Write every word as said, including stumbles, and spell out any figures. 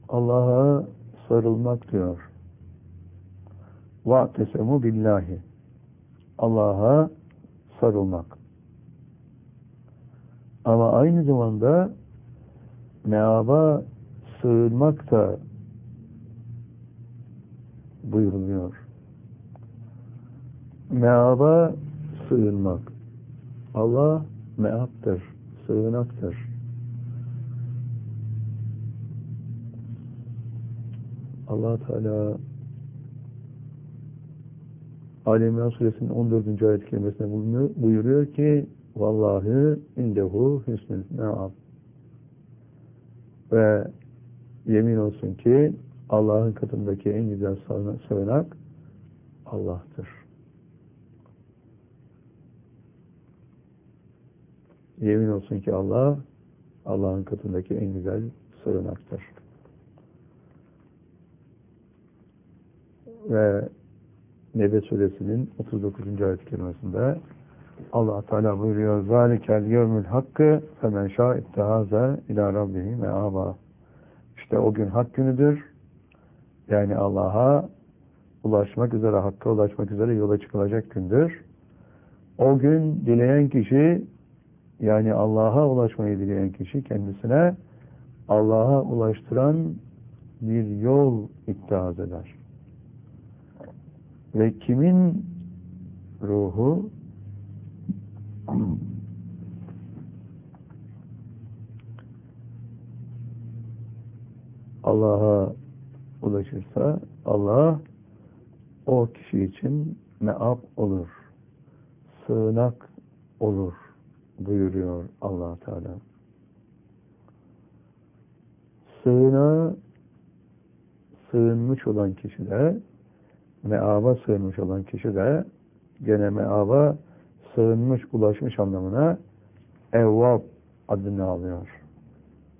Allah'a sarılmak diyor. وَاَعْتَسَمُوا billahi. Allah'a sarılmak. Ama aynı zamanda meaba sığınmak da buyuruluyor. Meaba sığınmak. Allah meaptır, sığınaktır. Allah Teala Ali İmran Suresinin on dördüncü ayet kelimesine buyuruyor ki vallahi indehu hüsnül meab. Ve yemin olsun ki Allah'ın katındaki en güzel sığınak Allah'tır. Yemin olsun ki Allah Allah'ın katındaki en güzel sığınaktır. Ve Nebe Suresinin otuz dokuzuncu ayet kelimesinde Allah Teala buyuruyor zalikel yevmül hakkı femen şâ ittehâze ilâ rabbihi meâbâ. İşte o gün hak günüdür. Yani Allah'a ulaşmak üzere, hakka ulaşmak üzere yola çıkılacak gündür. O gün dileyen kişi, yani Allah'a ulaşmayı dileyen kişi kendisine Allah'a ulaştıran bir yol ittihaz eder. Ve kimin ruhu Allah'a ulaşırsa Allah o kişi için meab olur, sığınak olur buyuruyor Allah Teala. Sığınağa sığınmış olan kişi de, meaba sığınmış olan kişi de gene meaba sığınmış, ulaşmış anlamına evvab adını alıyor.